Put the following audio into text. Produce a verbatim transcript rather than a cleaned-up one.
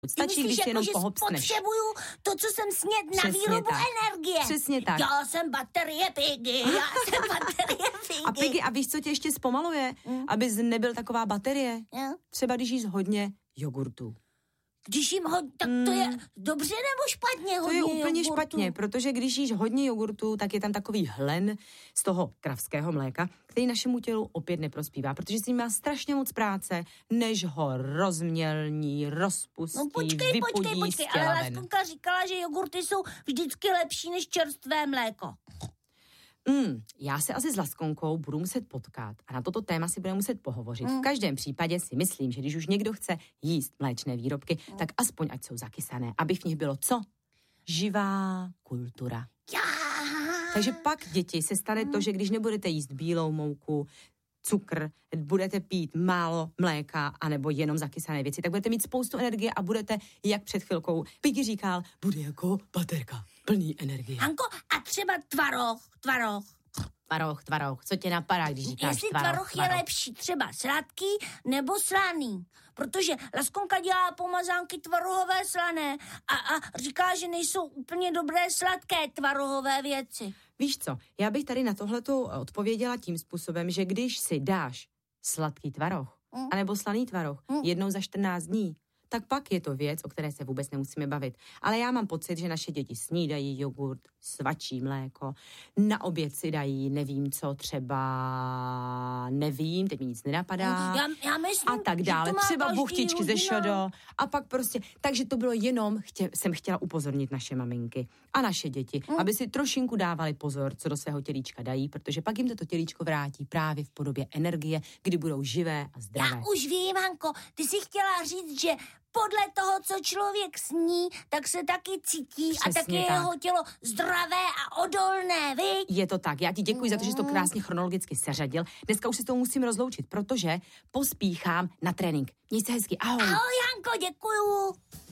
Stačí, když jenom jako, pohopsneš. Potřebuju to, co jsem sněd na Přesně výrobu tak. energie. Přesně tak. Já jsem baterie Piggy, já jsem baterie Piggy. A Piggy, a víš, co tě ještě zpomaluje? Mm. Abys nebyl taková baterie? Jo. Třeba když jíš hodně jogurtu. Když jim hodně, tak to je dobře nebo špatně hodně To je úplně jogurtu? špatně, protože když jíš hodně jogurtu, tak je tam takový hlen z toho kravského mléka, který našemu tělu opět neprospívá, protože s ním má strašně moc práce, než ho rozmělní, rozpustí, No počkej, vypudí počkej, počkej, z těla ale ven. Laskonka říkala, že jogurty jsou vždycky lepší než čerstvé mléko. Mm, já se asi s Laskonkou budu muset potkat a na toto téma si budeme muset pohovořit. Mm. V každém případě si myslím, že když už někdo chce jíst mléčné výrobky, mm. tak aspoň ať jsou zakysané, aby v nich bylo co? Živá kultura. Já. Takže pak, děti, se stane to, že když nebudete jíst bílou mouku, cukr, budete pít málo mléka anebo jenom zakysané věci, tak budete mít spoustu energie a budete, jak před chvilkou Piggy říkal, bude jako baterka, plný energie. Hanko, a třeba tvaroh, tvaroh. Tvaroh, tvaroh, co tě napadá, když říkáš Jestli tvaroh, tvaroh, tvaroh je lepší, třeba sladký nebo slaný. Protože Laskonka dělá pomazánky tvarohové slané a, a říká, že nejsou úplně dobré sladké tvarohové věci. Víš co, já bych tady na tohleto odpověděla tím způsobem, že když si dáš sladký tvaroh, mm. anebo slaný tvaroh mm. jednou za čtrnáct dní, tak pak je to věc, o které se vůbec nemusíme bavit. Ale já mám pocit, že naše děti snídají jogurt, svačí mléko, na oběd si dají nevím co, třeba nevím, teď mi nic nenapadá. Já, já myslím, a tak dále, třeba buchtičky ze šodo a pak prostě, takže to bylo jenom, chtě, jsem chtěla upozornit naše maminky a naše děti, mm. aby si trošinku dávali pozor, co do svého tělíčka dají, protože pak jim to tělíčko vrátí právě v podobě energie, kdy budou živé a zdravé. Já už vím, Hanko, ty jsi chtěla říct, že podle toho, co člověk sní, tak se taky cítí. Přesně a taky je tak. Jeho tělo zdravé a odolné, viď? Je to tak. Já ti děkuji mm. za to, že jsi to krásně chronologicky seřadil. Dneska už se s tou musím rozloučit, protože pospíchám na trénink. Měj se hezky. Ahoj. Ahoj, Janko, děkuju.